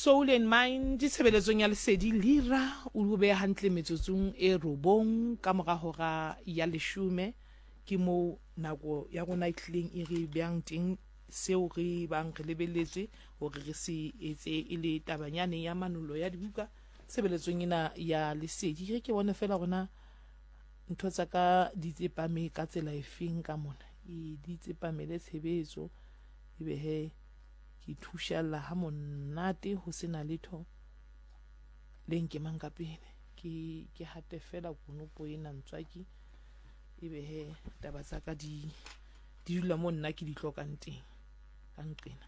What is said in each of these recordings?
Soul and Mind ditshebeletsong ya lesedi lira o be hantle metsotsong e robong ka mora hora ya 10 ke mo nako ya rona itleng e re beang teng seo re bang re lebeletse hore re se etse ile tabanyane ya manulo ya dibuka sebeletsong ena ya lesedi re ke bone fela rona ntho tsa ka di tsepame ka tsela efeng ka mona e di tsepame le tshebetso ebe he ke thushalla ha monate ho sena letho le nke mang ka pele ke hate fela konopo ena ntswaki ebe he taba tsa ka di dula mo nna ke di tlokang teng ka nqena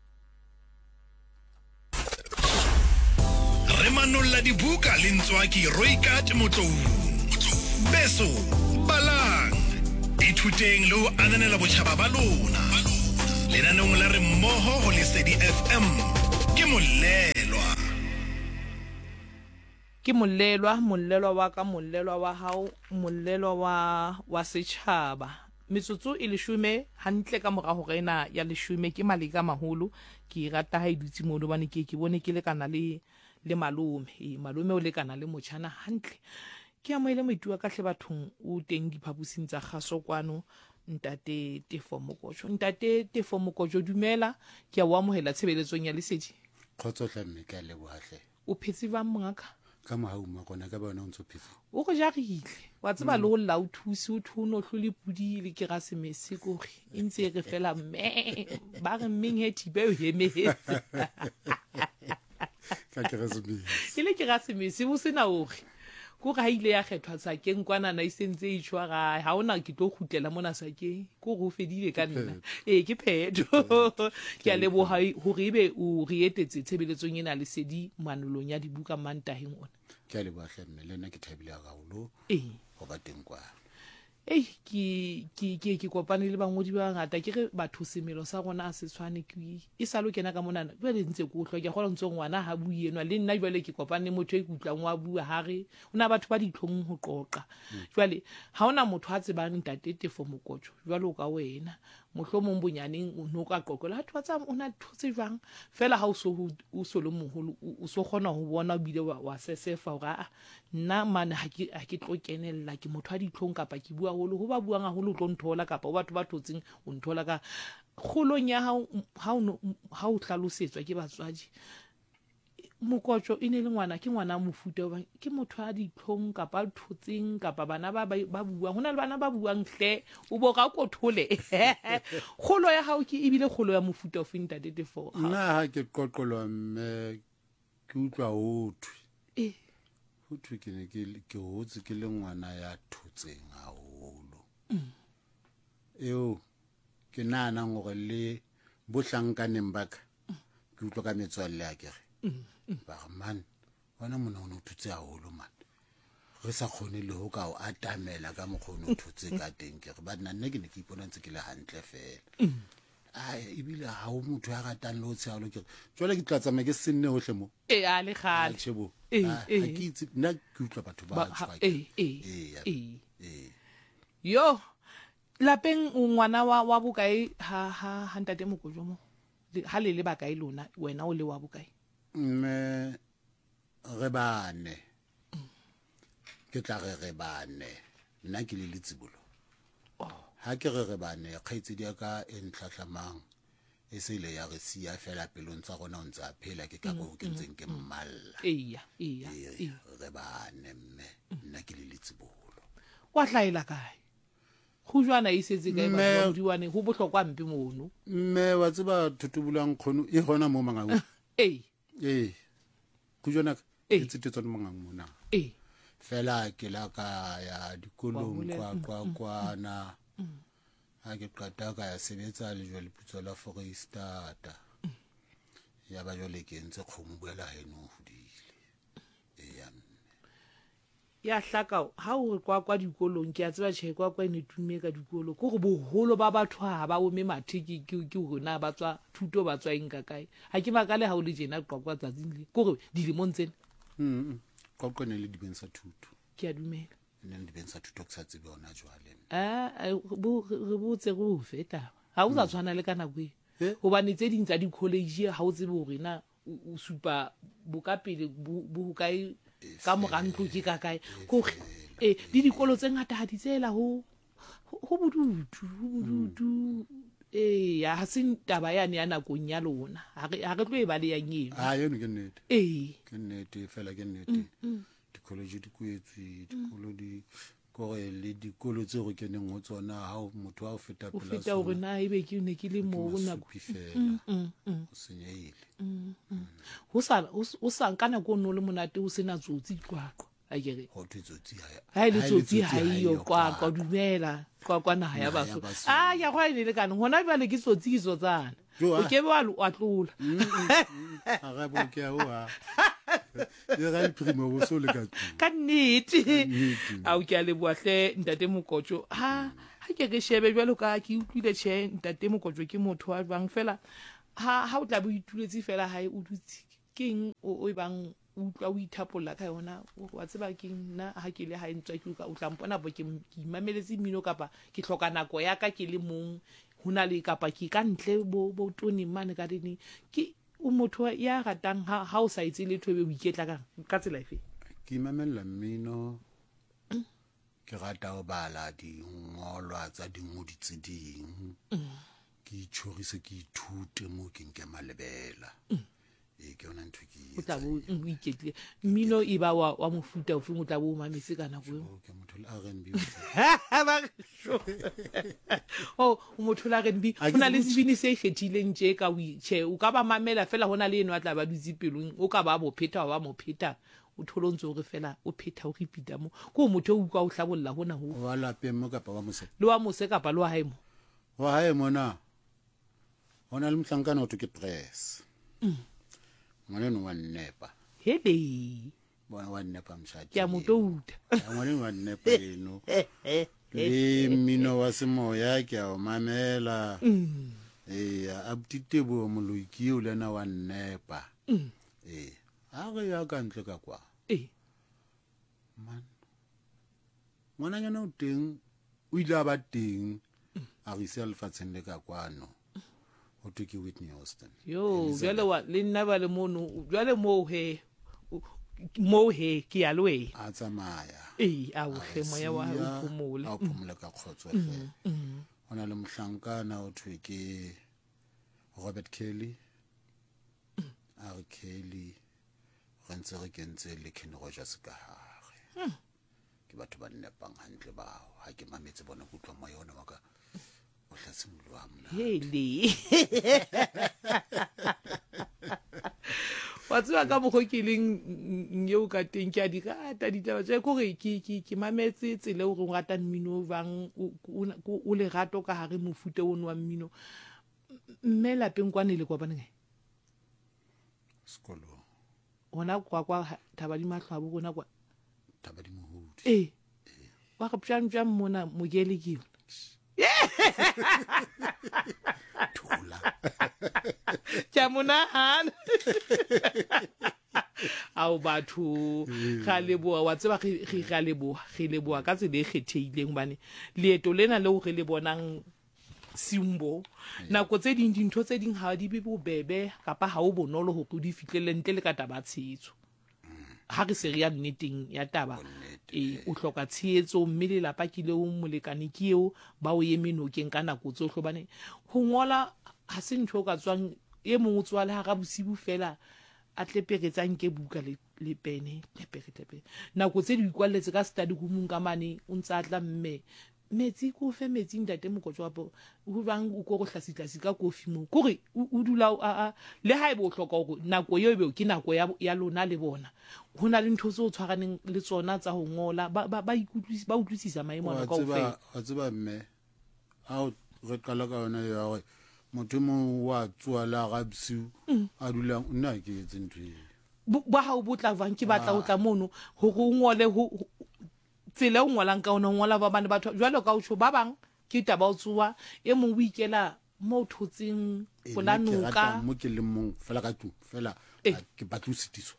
re manolla dibuka le ntswaki roikat motlou beso balang ithuteng lo ananela botjhaba ba lona lenanong la re mmoho ho Lesedi FM ke mollelwa wa ka mollelwa wa hao mollelwa wa setjhaba metsotso e 10 hantle ka mora hore ena ya 10 ke maleka maholo ke rata ha idutse mono bane ke bone ke le kana le malume o le kana le motjhana hantle ke amoele moitua ka hle bathong o teng diphapusing tsa kgaso kwano ntate Tefo Mokojo dumela ke a wa amohela tshebeletsong ya lesedi khotso hlamme ka le bohahle o phetse ba mongaka ka mohauma gona ka bona o ntso phetse o go jagile wa tseba le go lla o thusi o thuno hlole pudi le ke ga se mese gore e ntse re fela mme ba re mmeng he thibe o hemetse ka ke ga se mese o sena ore go ga ile ya kgethwa sa keng kwana na isentse e tshwa ga ha ona ke tlo khutlela mona sa ke go go fedile ka nna ke pheto ke a leboha hore ebe o re etetse tshebeletsong ena le sedi manulong ya dibuka mantaheng ona ke a leboha hlemme le nna ke thabile haholo go ba teng kwa ke kopane le bangodi ba ngata ke re batho semelo sa rona a se tshwane ke e sa lo kena ka mona ba le ntse go hlwa ke gola ntse ngwana ha buienwa le nna jwale ke kopane motho e kutlang wa bua ha re ona batho ba ditlhong ho qoqa jwale ha ona motho a tsebang ntate Tefo Mokojo jwale o ka wena mohlomong bonyaneng o no ka qoqola batho ba tsa ona thotse jwang fela ha o so le moholo o so kgona ho bona bile wa sesefa hore nna mane ha ke tlo kenella ke motho a ditlhong kapa ke bua holo ho ba buang haholo o tlo nthola kapa o batho ba thotseng o nthola ka kgolong ya ha o hlalosetswa ke batswadi Mokojo e ne le ngwana ke ngwana mofuta ba ke motho a ditlhong kapa thotseng kapa bana ba buang hona le bana ba buang hle o bo ga kothole kgolo ya hao ke ebile kgolo ya mofuta o feng ntate Tefo nna ha ke qoqolwa mme ke utlwa ho thwe ke ne ke hotse ke le ngwana ya thotseng haholo eo ke nana ngore le bohlankaneng baka ke utlwa ka metswalle ya kere ba man bona mona o thutse haholo man re sa khone le ho ka o atamela ka mokgono o thutse ka teng kere ba nna ke ne ke ipona ntse ke le hantle fela ibile ha o motho a ratang le ho tshehalo kere jwale ke tlatsa me ke sinne hohle mo a le gale tshebo ha ke itse nna ke utlwa batho ba tshwa yo lapeng o ngwana wa bokae ha ntate Mokojo mo ha le bakae lona wena o le wa bokae mme re bane ke tla re bane nna ke le letsibolo ha ke re bane kgaitsedi ya ka e ntlhahlamang e se ile ya re sia fela pelong tsa rona o ntse a phela ke ka go ke ntseng ke mmalla re bane mme nna ke le letsibolo wa hlaela kae go jwana isetse kae ba go diwane go bohlokwa mpe mono mme wa tseba thutubulang khono e hona mo mangau go jwana e tsitetswa mo mangang mona fela ke la ka ya dikolong kwana ha ke qata ka ya sebetsa le jwale putso la Foreisetata ya ba jwale ke ntse kgomo buela heno hodile ya hlaka ha o kwa dikolong ke a tseba tshekwa ene tumme ka dikolo go go boholo ba batho ha ba o me mathiki ke rona ba tswa thuto ba tswa eng ka kae ha ke makale ha o le jena qoqwa tsatsing le go dilemong tsena qoqone le dibensa thuto ke a dumela nne dibensa thuto ke sa tsebe ona jwale re botse go feta ha o sa tshwana le kana go hobane tse ding tsa di college ha o tsebe hore na o supa bokapele bo kae ka morantlo ke ka kae gore le dikolo tse ngata ha di tsela ho bodutu ya ha se taba yane ya nakong ya lona ha re tlo e ba le yang eno yone ke nnete ke nnete fela ke nnete dikolo di kuetswe dikolo di gore le dikolo tse go keneng go tsona ha motho a o feta pela o feta gore na ebe ke ne ke le mo na go fela o senyeile ho sa kana go no le monate o sena tsotsi kwaqwa akere ho tsotsi ha ile tsotsi ha iyo kwaqwa dumela kwaqwa na ya baso ya go ile le kana hona ba le ke tsotsi tsana o ke ba wa tlola a ga bo ke a wa le ga primo bo so le ka nnete a o ke a le boahle ntate Mokotjo ha ke shebe jwalo ka ke utlwile che ntate Mokotjo ke motho wa bang fela ha o tla bo ituletse fela ha o dutse keng o bang utlwa o ithapolla ka yona wa tseba ke nna ha ke le ha entswa ke o tla mpona bo ke imameletse mmino kapa ke hloka nako ya ka ke le mong hona le kapa ke ka ntle bo toni mane ka dini ke o motho ya ratang ha o sa itse le thobe o iketla ka tsela efe ke imamela mmino ke rata o bala di ngolwa tsa dingodi tse ding ke itshogise ke ithute mo ke nke malebela ke yona ntho ke o tla bo o iketle mmino e ba wa mofuta o feng o tla bo o mametse kana go ke motho le R&B o motho la R&B ona le sebini se kgethileng tje ka o ka ba mamela fela hona le eno a tla ba dutse pelong o ka ba bo pheta wa mo pheta o tholontse gore fela o pheta o repeat mo go motho o kwa o hlabolla hona ho wa lapeng mo kapa wa mose le wa mose kapa le wa haemo wa haemo na hona le mhlankana o ke press ngwaneno wa nnepa hele bona wa nnepa mshadi ke a motouta ngwaneno wa nnepa eno le mmino wa semoya ke a o mamela a butitebo moloiki o lena wa nnepa a re ya ka ntle ka kwa man ngwananyana o teng o ile a ba teng a re se lefatsheng le ka kwano o ke Whitney Houston yo jale wa le nna ba le mono jale mo he ke ya lwe a tsamaya a o khemo ya wa o phumole a phumole ka khotso fe ona le mhlankana o thwe ke Robert Kelly a Kelly rentse re kentse le Kenny Rogers ka hare ke batho ba nnepang hantle bao ha ke mametse bona go tlwa mo yona maka o hlasimolo wa mna hele wa tswa ka mo go kileng nyeo ka teng ke a di rata ditaba tse go re ke mametse tsele o re rata mmino bang o le rato ka hare mofuta ono wa mmino mme lapeng kwane le kopane nge skolo ona kwa thaba di mahlwa bo rona kwa thaba di mohudi wa ga pjang mona mogele ke thula tja mona ao batho ga leboa wa tseba ga leboa ka tsela e kgetheileng bane leeto lena leo re le bonang simbo nako tse ding dintho tse ding ha di be bobebe kapa ha o bonolo ho go di fitlele ntle le ka taba tshetso ha re se re ya nneteng ya taba o hloka tshetso mme le lapa ke le o molekane ke eo ba o eme nokeng ka nako tsohle bane ho ngola ha se ntho ka tswang e mongwe tswa le ha ga bosibu fela a tleperetsang ke buka le pene tlepe nako tse di kwalletse ka study go mong ka mane o ntsa tla mme metsi ko fe metsi ntate Mokotjo wa o bang o go hlasitlasi ka kofi mo kore o dula le ha e bo hloka go nako yo be ke nako ya lona le bona hona le ntho tse o tshwaraneng le tsona tsa ho ngola ba utlwisisa maemo a ka ofela wa tseba mme a re qala ka yona ya gore motho mo wa tswa la ga bsu a dula nna ke etse ntho ba ha o botla vang ke batla o tla mono ho go ngole ho tsela o ngolang ka ona ngola ba bana batho jwalo ka o tsho ba bang ke taba o tsuwa e mong o ikela mo thotseng polanuka mo ke le mong fela ka tu fela ke batlu sitiso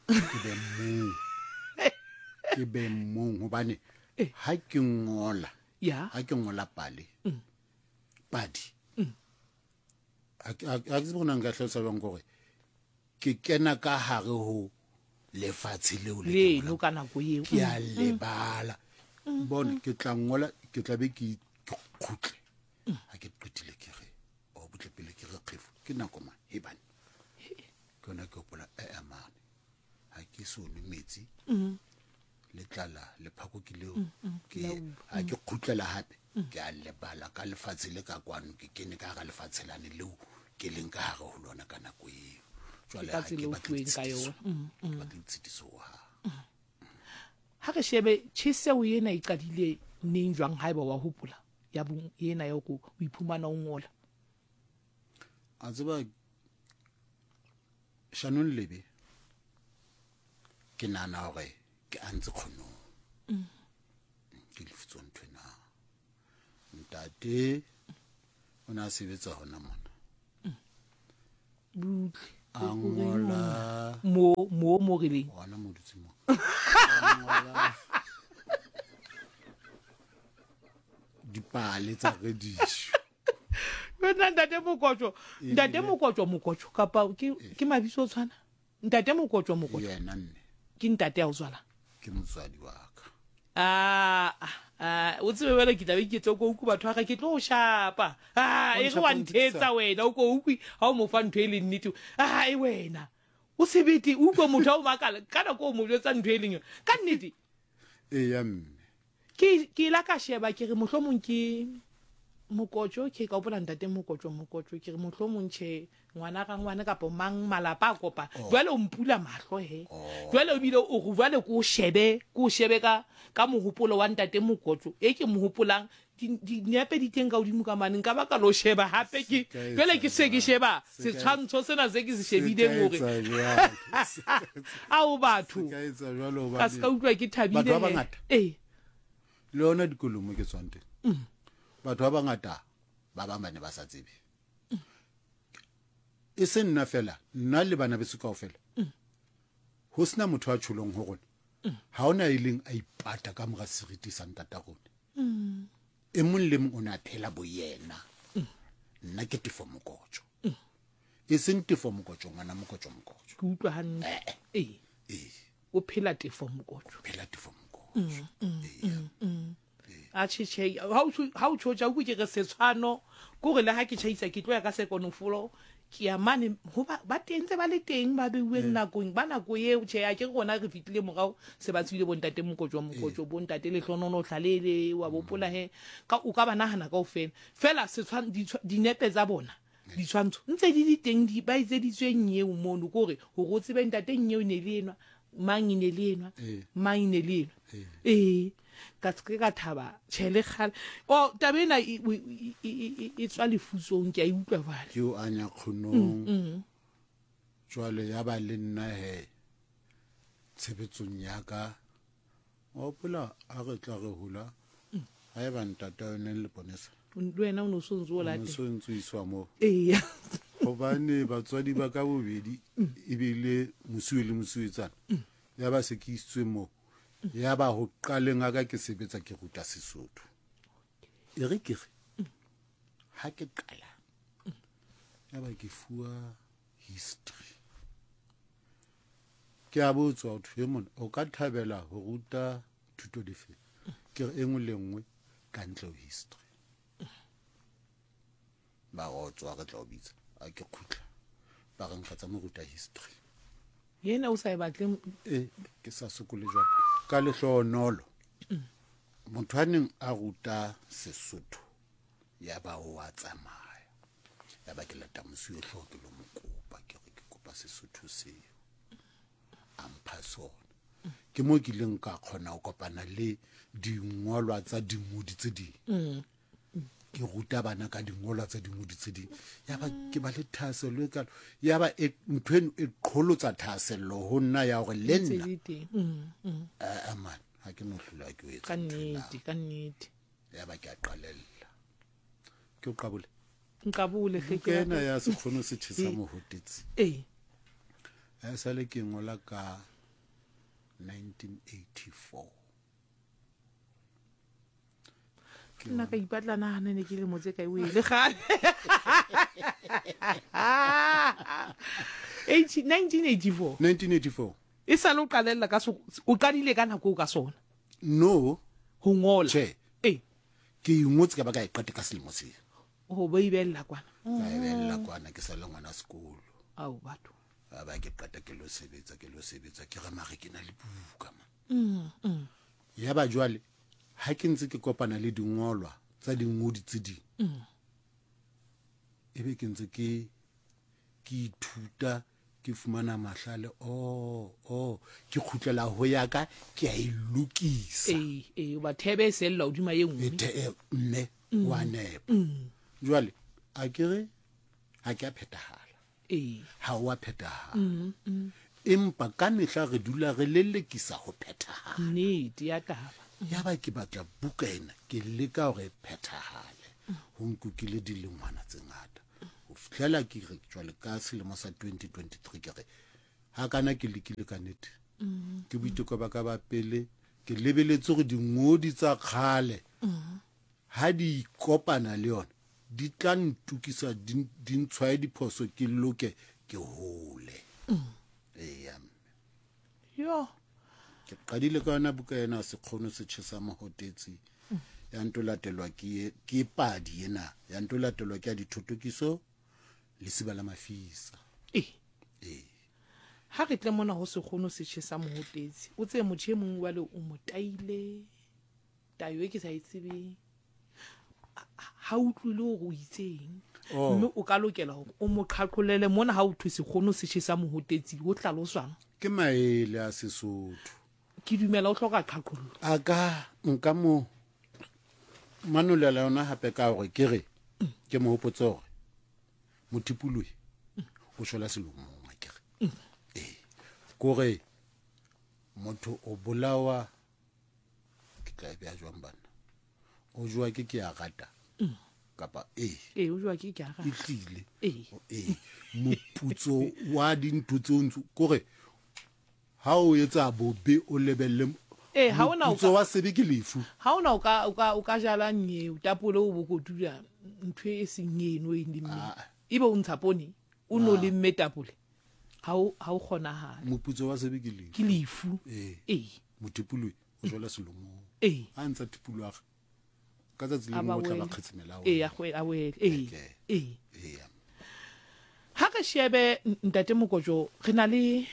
ke be mong hobane ha ke ngola ha ke ngola pale padi a ke bona nka hlosa bang gore ke kena ka hare ho lefatshe leo le le ke no kana go eo ke a lebala bona ke tla ngola ke tla be ke khutle ha ke qetile ke re o butle pele ke re kgefu ke nako man he bana ke ona ke opola amane ha ke so le metsi le tlala le phako ke leo ke ha ke khutlela hape ke a lebala ka lefatshe le ka kwano ke kene ka ga lefatselane leo ke leng ka hare ho lona ka nako eo jwale ha ke batleng ka yona ba tlitsitiso ha re shebe tsheseo yena e qadile neng jwang haeba wa hopola ya bong yena ya go iphumana o ngola a tseba Shannon Lebe ke nana hore ke antse khono ke lefutso nthwena ntate ona sebetsa hona mona butle angola mo releng hona mo dutse mo dipale tsa redisho wena ntate mokotjo kapa ke mabiso o tshwana ntate mokotjo yena nne ke ntate ya o tswala ke motswadi wa ka o tsebe wena ke tlabe ke tlo go uku batho ga ke tlo o shapa e re wa nthetsa wena o go ukwi ha o mo fa ntho e le nnete e wena o sebete o utlwa motho o makala kana go mo jwetsa ntho e leng ka nnete ya mme ke la ka sheba ke re mohlomong ke mokotjo ke ka opola ntate mokotjo ke re mohlomong tjhe ngwana kapa mang malapa a kopa jwale o mpula mahlo he jwale o bile o jwale ko shebe ka mohopolo wa ntate mokotjo ke mohopolang dinepe di teng ka odimo ka maneng ka baka lo sheba hape ke jwale ke se ke sheba setshwantsho sena se ke se shebileng hore ao batho ka se ka utlwa ke thabile batho ba bangata le ona dikolomo ke tswante batho ba bangata ba ba bane ba sa tsebe e se nna fela nna le bana beso kaofela ho sina motho a tshulong ho rona ha ona ileng a ipata ka mora seriti sa ntata rona e mong le mong o na phela bo yena nna ke Tefo Mokotjo e seng Tefo Mokotjo ngwana Mokotjo ke utlwa hantle o phela Tefo Mokotjo a tshitshei ha o tshotja o ke re setshwano go re le ha ke tšhaisa ke tlo ya ka sekonofolo ke ya mane ba tentse ba le teng ba beuweng nakong ba nako eo tjhe a ke gona re fitile morao se ba tswile bontate Mokotjo bontate le hlonono hlalele wa bopola he ka o ka ba nahana kaofela fela setshwano dinepe tsa bona ditshwantsho ntse di teng di ba itseditsweng eo mono gore go go tsebe ntate nyeo ne le enwa mang ne le enwa mang ne le enwa ka thaba tšhele gale tabena e tswa lefusong ke a utlwa bale ke o anya khonong jwale ya ba le nna he tshebetsong ya ka o pula a re tla re hula ha e ba ntata yone le bonesa wena o no sontso la teng so ntso iswa mo eya hobane batswadi ba ka bobedi e bile mosuwe le mosuwetsana ya ba se ke isitswe mo ya ba ho qaleng aga ke sebetsa ke ruta Sesotho e re ke ha ke qala ya ba ke fuwa history ke a botswa ho thwe mona o ka thabela ho ruta thuto dife ke re engwe le ngwe ka ntle ho history ba go tswa re tla o bitsa a ke khutla ba re nka tsa mo ruta history yena o sa e batle ke sa sokole jwalo ka lehlonolo motho aneng a ruta Sesotho ya ba o a tsamaya ya ba ke lata mosuwe hloho ke lo mokopa ke re ke kopa Sesotho seo ampha sona ke mo ke leng ka khona o kopana le dingolwa tsa dingudi tse ding ke ruta bana ka dingolwa tsa dingudi tse ding ya ba ke ba le thaselo ka ya ba ntweng e qholotsa thaselo ho nna ya gore le nna aman ha ke no hlola ke o etsa ka nnete ya ba ke a qalella ke o qabule nkabule ge ke kena ya se khono se tshisa mohotetsi a sale ke ngola ka 1984 nna ka ipatlana gane ne ke le motse ka o ile gale 1984 e sa le o qalela ka o qadile ka nako o ka sona no ho ngola che ke ingotse ka ba ka e qete ka selemo se o bo ibella kwana ka e bella kwana ke sa le ngwana sekolo au batho ba ke qeta ke lo sebetsa ke re mare ke na le buka man ya ba jwale ha ke ntse ke kopana le dingolwa tsa dingodi tse ding ebe ke ntse ke ithuta ke fumana mahlale ke khutlela ho ya ka ke a ilukisa ba thebe sella odima ye nngwe mme wa nepa jwale a kere ha ke a phethahala ha wa phethahala empa ka mehla re dula re lelekisa ho phethahala nnete ya taba ya ba ke batla buka ena ke leka hore phethahale ho nkukile dilengwana tse ngata ho fihlela ke re jwale ka selemo sa 2023 ke re ha kana ke lekile ka nete ke boiteko ba ka ba pele ke lebeletse gore dingodi tsa khale ha di kopana le yona di tla ntukisa di ntshwae diphoso ke loke ke hole yo ke qadile ka yona buka ena se kgono se tshesa mohotetsi ya ntolatelwa ke padi ena ya ntolatelwa ke dithotokiso le sibala mafisa ha re tle mona ho se kgono se tshesa mohotetsi o tse motho mong wa le o motaile tayo e ke sa itsebe ha utlwile go itseng mme o ka lokela hore o mo qhaqolele mona ha o thuse kgono se tshesa mohotetsi ho hlaloswang ke maele a Sesotho ke dumela o hloka qhaqollo aka nka mo manolela yona hape ka hore ke re ke mo hopotsa hore mothipulwe o shola selomong a kere kore motho o bolawa ke tla be a jwang bana o jwa ke a rata kapa o jwa ke a rata itlile moputso wa dintho tsontso kore ha o etsa bobe o lebelle ha ona o wa sebe ke lefu ha ona o ka jala nye o tapole o bokotula ntwe e senyeno e ndimme ibe o ntshapone o no le metapole ha o kgonahala moputso wa sebe ke lefu mothipulwe o jola selomo ha ntsa tipulwa ka tsa tsile mo tla ba kgetsemela ha ka shebe ntate Mokotjo re na le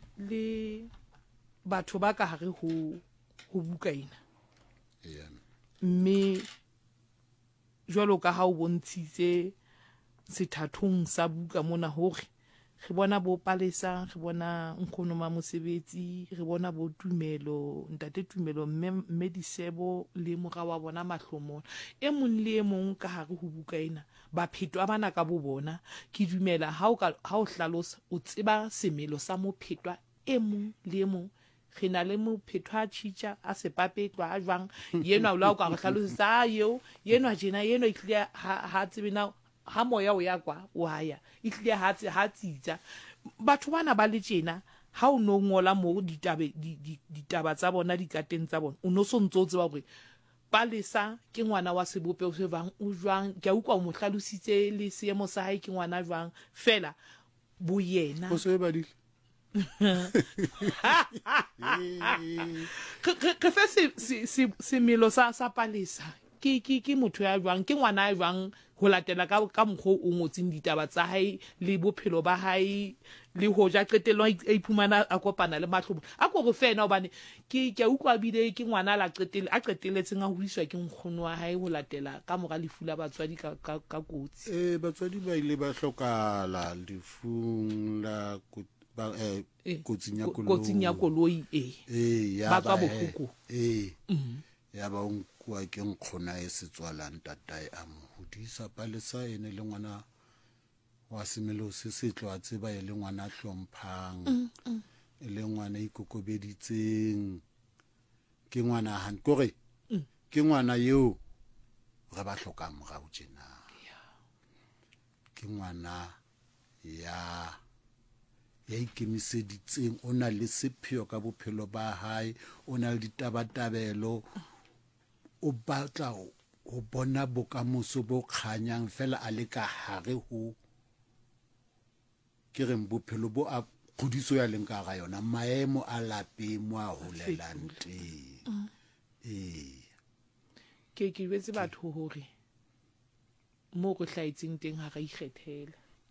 batho ba ka hare ho buka ena mme jwalo ka ha o bontshitse sethathong sa buka mona hore re bona bo Palesa re bona nkgono ma mosebetsi re bona bo Tumelo ntate Tumelo mme Disebo le mora wa bona Mahlomona e mong le e mong ka hare ho buka ena ba phetwa bana ka bo bona ke dumela ha o hlalosa o tseba semelo sa mophetwa e mong le e mong re na le mophetwa tshitja a sepapetwa a jwang yenwa o la o ka re hlalosa yenwa jena yenwa itlile ha tsebe na ha moya o ya kwa o haya itlile ha tsitsa batho bana ba le tjena ha o no ngola mo ditaba tsa bona dikateng tsa bona o no so ntse o tseba hore Palesa ke ngwana wa sebopeo se bang o jwang ke utlwa o mo hlalositse le seemo sa hae ke ngwana jwang fela bo yena o se badile ke fe semelo sa Palesa ke motho ya jwang ke ngwana ya jwang ho latela ka mokgo o ngotseng ditaba tsa hae le bophelo ba hae le hoja qetello a iphumana a kopana le Mahlobo a go re fena hobane ke utlwa bile ke ngwana la qeteletseng a hodiswa ke nkgono wa hae ho latela ka mora lefu la batswadi ka kotsi batswadi ba ile ba hlokala lefung la kotsing ya koloi ba tswa bohloko ya ba nkwa ke nkgona e setswala ntatae a mo hodisa Palesa ene le ngwana wa semelo se setlo a tseba e le ngwana hlomphang e le ngwana ikokobeditseng ke ngwana hankore ke ngwana yeo re ba hloka morao tjena ke ngwana ya ikemiseditseng o na le sepheo ka bophelo ba hae o na le ditabatabelo o batla o bona bokamoso bo kganyang fela a le ka hare ho ke reng bophelo bo a kgodiso ya leng ka ga yona maemo a lapeng mo a holelang teng ke betse batho hore mo go hlaetseng teng ha ga ikgethela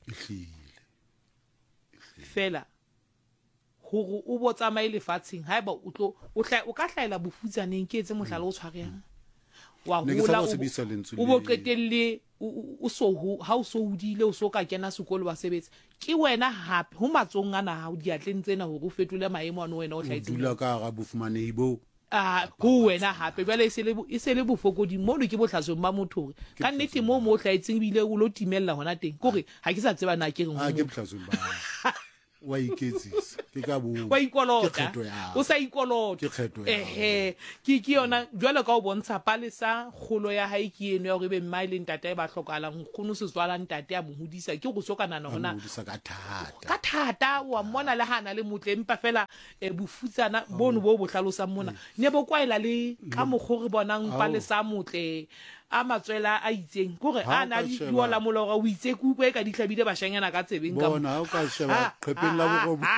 fela hore o bo tsamaye lefatsheng haeba o ka hlaela bofutsaneng ke etse mohlala o tshwarehang wa gola o bo qetelle o so hodile o so ka kena sekolo wa sebetsa ke wena hape ho matsong ana ha o diatleng tsena hore o fetole maemo ano wena o hlaetseng dula ka ga bofumanehi bo ho wena hape jwale e se le bofokodi mono ke botlhasong ba motho hore ka nnete mo o hlaetseng bile o lo timella hona teng kore ha ke sa tseba na ke reng ke botlhasong ba wa iketsisa ke ka bo wa ikolota o sa ikolota ke yona jwale ka o bontsha palesa kgolo ya hae ke eno ya hore be mma ile ntate ba hlokahalang nkgono se tswala ntate a mo hodisa ke go sokanana hona ka thata wa mmona le hana le motle empa fela bofutsana bono bo bohlalosang mona ne bo kwaela le ka mogore bonang palesa motle a matswela a itseng kore ana di duola molora o itse kupe ka dihlabile bashanyana ka tsebeng ka bona o ka sheba qhepeng la bogobo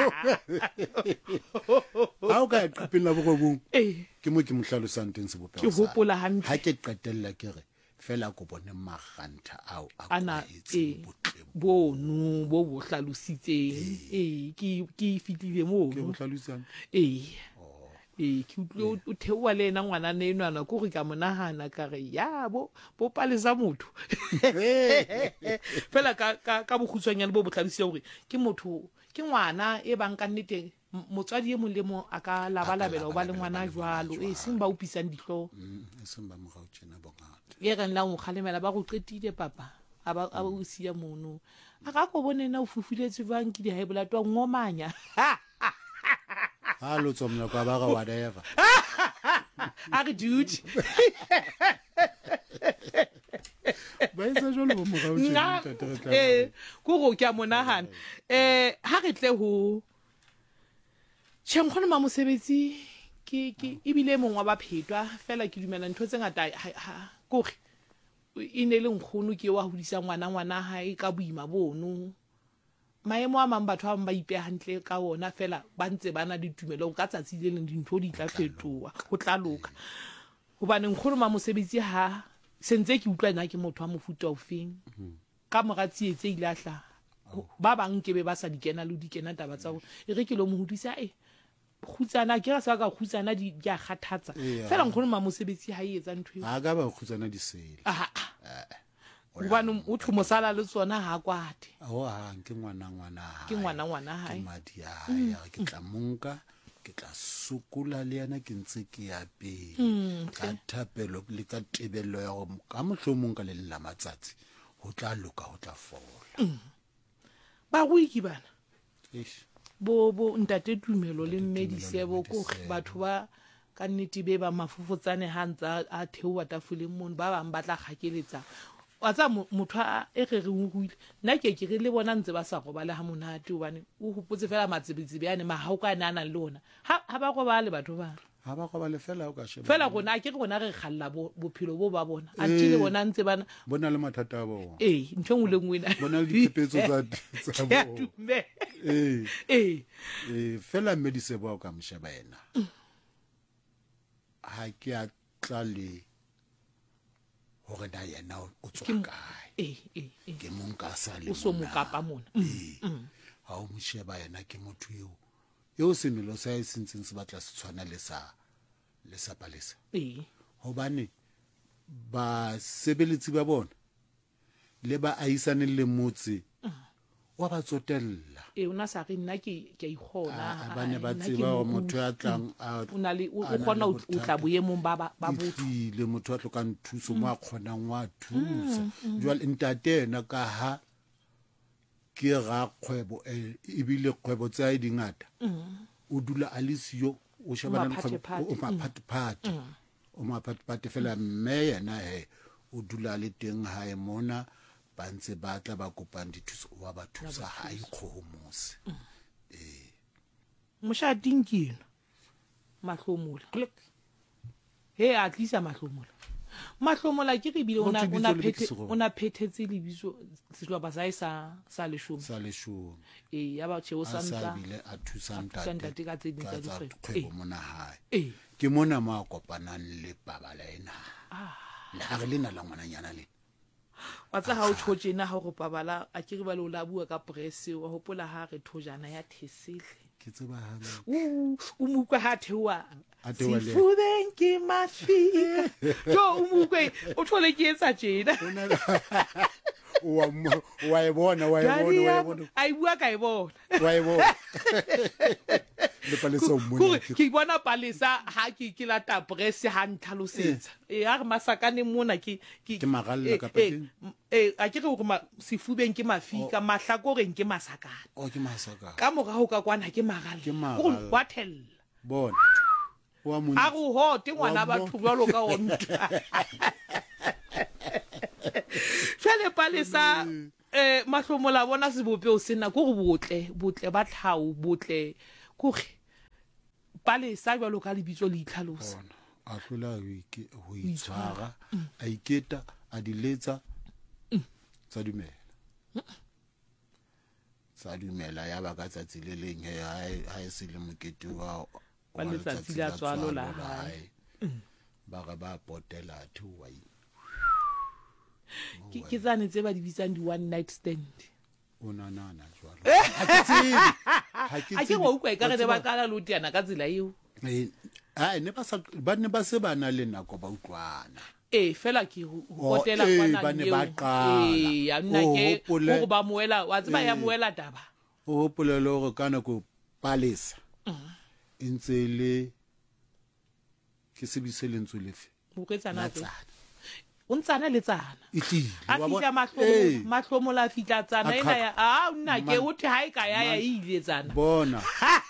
ha o ka qhepeng la bogobo ke mo ke mohlalosang teng se bopelo ke hopola hantle ha ke qetella ke re fela go bone maganta ao ana bonu bo bo hlalositseng ke fitlile mo ke bo hlalosang ke utlwe o theoa le ena ngwana nenwana ko re ka monahana ka re ya bo palesa motho fela ka bokhutswanyane bo botlhalositse hore ke motho ke ngwana e bang ka nnete motswadi e mong le mo a ka labalabela o ba le ngwana jwalo seng ba upisang dihlo seng ba mogao tjena bongata e reng la mo kgalemela ba go qetile papa a ba o sia mono a ka go bonena o fufuletse jwang ke di high blood wa ngomanya Hallo zum Nokabara whatever. Are dude. Ba isa jolo mo ga o tshela. Go ke a monahana. Ha re tle ho Tshengkhona ma mosebetsi ke ibile mongwa ba phetwa fela ke dumela ntho tse ngata go re ine le nkgono ke wa hodisa ngwana hae ka boima bono. Maemo a mang batho ba ba ipe hantle ka ona fela ba ntse bana ditumelo ka tsatsi le leng dintho di tla fetoa go tla loka hobane nkgono ma mosebetsi ha sentse ke utlwa nna ke motho wa mofuta ofeng ka moratsi etse ilahla ba bang ke be ba sa dikena le dikena taba tsa go e re ke lo mo hodisa khutsana ke ra sa ka khutsana di ya kgathatsa fela nkgono ma mosebetsi ha e etsa ntho ha ka ba khutsana di sele Ubanu uthu mosala le tsona ha kwate ke ngwana ha ke madi ya ke tla monka ke tla sukula le yana ke ntse ke ya pele ka thapelo le ka tebello ya go ka mohlomong ka le la matsatsi ho tla loka ho tla fola ba go ikibana bo ntate Tumelo le Mmedisebo ko batho ba ka nnete be ba mafufutsane hantsa a theowa tafoleng mono ba bang ba tla khakeletsa wa tsa motho e re uhuile nna ke re le bona ntse ba sa go ba le ha monate hobane o hopotse fela matsebetsi beane ma ha o ka nana le lona ha ba go ba le batho ba ha ba go ba le fela o ka sheba fela gona ke gona re khalla bophelo bo ba bona a tile bona ntse bana bona le mathata a bona ntho ngwe le ngwe na bona le dipetso tsa bona fela Mmedisebo o ka msheba yena ha ke a tla le hore da yena o tswa kae ke monka sa le o so mokapa mona ha o msheba yena ke motho yo semelo sa e sentseng se batla se tshwana le sa palesa hobane ba sebeletsi ba bona le ba aisane le motse wa ba tsotella una sa re nna ke a ikgona ba ne ba tseba hore motho ya tlang una le o kgona o tla boemong ba botho le motho a tlokang thuso mo a kgonang wa thusa jwale ntate ena ka ha ke ga kgwebo e bile kgwebo tsa dingata o dula a le siyo o shebana le kgwebo o maphathephathe fela mme yena o dula le teng hae mona ba ntse ba tla ba kopang dithuso wa ba thusa ha ikgomose moshadingkino mahlomola he a tlisa mahlomola mahlomola ke re bile Ho thwe bitso le Bekisego. o na phethetse lebitso sehlopha sa hae sa leshome sa leshome ya ba tjhe o a sa santsa bile a thusa thusa ntate ka tse ding tsa tsa dikgwebo. kgwebo mona hae Eh. ke mona mo a kopanang le babala ena le ha re lena la ngwananyana lena wa tsa ha o tjhotjena ha go babala a ke re ba le o la bua ka press wa hopola ha re thojana ya thesile ke tseba ha o mukwe ha thewa A theoha le- sefubeng ke mafika jo o mukwe o thole ke etsa tjena wa e bona Daddy ya mo- a e bua ka e bona le palesa o Kore, mona ke bona palesa ha ke lata press ha ntlhalosetsa a re masakane mona ke magalla kapa keng? a ke re gore sefubeng ke mafika mahlakoreng ke masakane o ke masaka ka morago ka kwana ke Ke magala magala. wa thella bona wa mo a go hote ngwana Wa mo- batho jwalo ka onta jale palesa mahlomola bona sebopeo sena ko go botle ba tlhao botle kore palesa jwalo ka lebitso le itlhalosa bona a hlola ho itshwara a iketa a diletsa tsa dumela ya ba ka tsatsi le leng ha e se le mokete wa Wa letsatsi la tswalo la hae. ba ga ba potela two wine ke tsane tse ba di bitsang di one night stand o nanana jwalo ha ke tsebe a ke go ukwa e ka re ba kala lo tiana ka tsela eo ba ne ba se ba na le nako ba utlwana fela ke go potela kwana ba ne ba qala. ya nna O ke hopole- go ba moela wa tseba ya moela taba o hopolele gore ka nako palesa e ntse le ke sebise lentswe lefe mo kwetsana tse Natsana. o ntsana le tsana e tlile a wa fitla bona? Ee, mahlomola a fitla tsana A ena qhaqha. ya nna ke o the ha e ka ya e ile tsana bona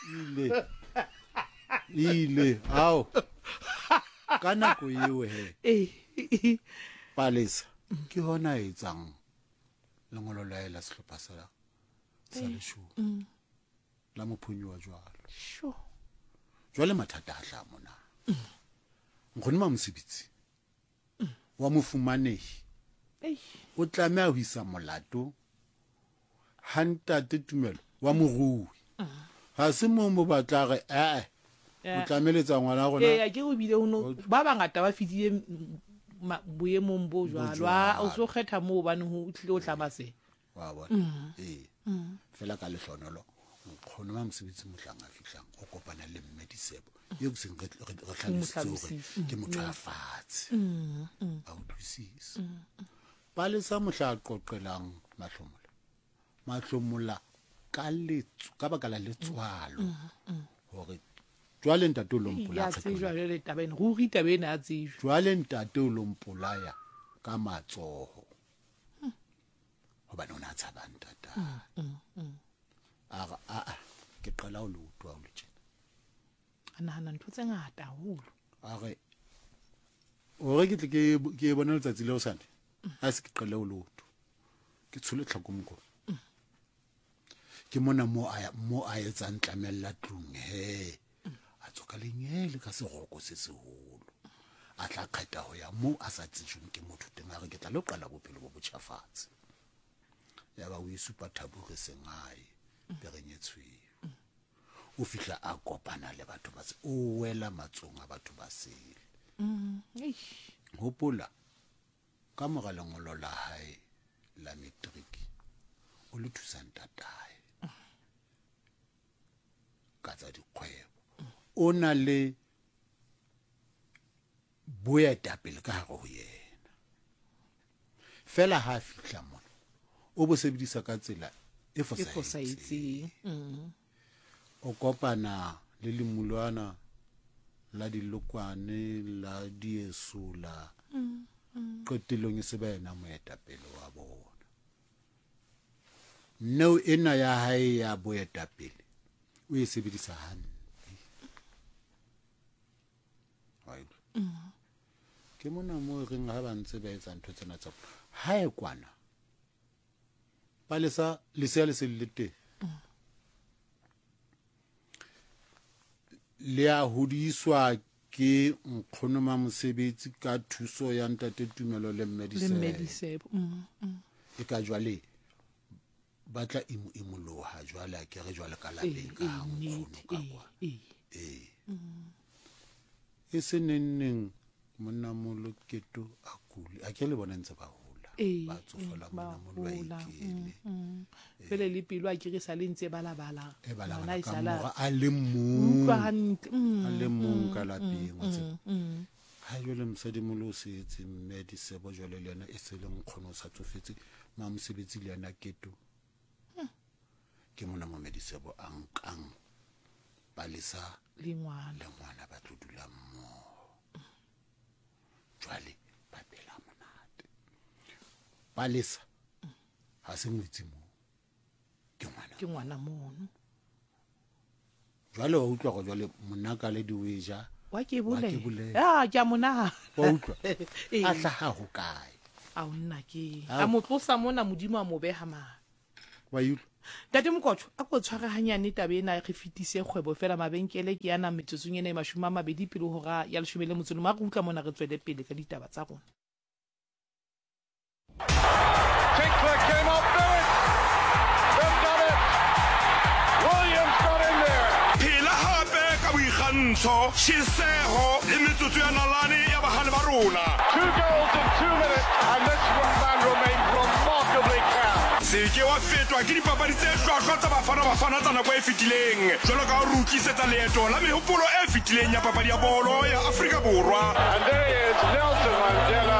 ile ao ka nako eo he palesa ke hona e etsang lengolo la ela sehlopha sa leshome la mophonyi wa jwalo sure jwale mathata a tla mona nkgone ma mosebetsi wa mofumanehi o tlameha ho isa molato ha ntate Tumelo wa morui ha se mo batla re o tlameletsa ngwana rona ya ke go bile ba bangata ba fitile boemong bo jwalo o so kgetha mo bane ho tlile o tlama se wa bona fela ka lehlonolo nkgone ma mosebetsi mohlang a fihlang o kopana le mmedisebo yo ke seng re hlalositse hore ke motho a fatshe a utlwisisa palesa mohla a qoqelang mahlomola ka baka la letswalo hore jwale ntate o lompola ya tsejwa le tabeng go rita bena a tsejwa jwale ntate o lompolaya ka matsoho hobane o na tshaba ntata ke qala ho lotwa o le tjena a nahana ntho tse ngata haholo are ore ke tle ke bona letsatsi leo sane a se ke qale ho lotwa ke tshole tlhakomko ke mona mo a etsang tlamella tlung a tsoka lenyele ka seroko se seholo a tla kgetha ho ya mo a sa tsejweng ke motho teng a re ke tla lo qala bophelo bo botjhafatse ya ba o isupa thabure sengae be re nyetswe o fihla a kopana le batho ba se o wela matsong a batho ba sele hopola ka mora lengolo la hae la matric o le thusang tatae ka tsa dikgwebo o na le boetapele ka hare ho yena fela ha fihla mona o bo sebedisa ka tsela e fosahetseng o kopana le lemulwana la dilokwane la diesola qetelong e se ba ena moetapele wa bona no ena ya hae ya boetapele o e sebedisa hantle ke mona mo reng ha ba ntse ba etsa ntho tsena tsa ha e kwana palesa lesea le se le teng le a hodiswa ke nkgonoma mosebetsi ka thuso ya ntate Tumelo le Mmedisebo e ka jwale batla imoloha jwale a ke re jwale ka lapeng ka nkgono ka kwa e se nenneng monna Moloketo a kule a ke le bona ntse ba hola ba tsofala monna Molo a ikele fele le pelo a ke re sa le ntse balabala ngwana isala a le mong ka lapeng ha jwale Mosadimolo o setse Mmedisebo jwale le yena e se le nkgono sa tsofetse ma mosebetsi le yena Keto ke mona Mmedisebo a nkang Palesa le ngwana ba tlo dula mmoho jwale ba phela monate Palesa ha se ngwetsi mo ke ngwana mono jwale wa utlwa go jwale monaka le diweja wa ke bole ke a mona wa utlwa a hlaha ho kae a nna ke a motlosa mona modimo a mo beha ma wa utlwa Tate Mokotlo a go tshwara hanyane tabena re fitise kgwebo fela mabenkele ke yana metsetsong ena e 20 pele hora ya 10 le motsolo ma go utla mona re tswele pele ka ditaba tsa rona Tinkler came up Lewis they've done it Williams got in there phela hape ka boikgantsho Shiseho le metsotso ya nalane ya bahale ba rona 2 goals in 2 minutes and this man remains remarkably calm se ke wa fetwa ke dipapadi tse hlwahlwa tsa bafana tsa nako e fetileng jwalo ka ho rukisetsa leeto la mehopolo e fetileng ya papadi ya bolo ya Afrika Borwa and there is Nelson Mandela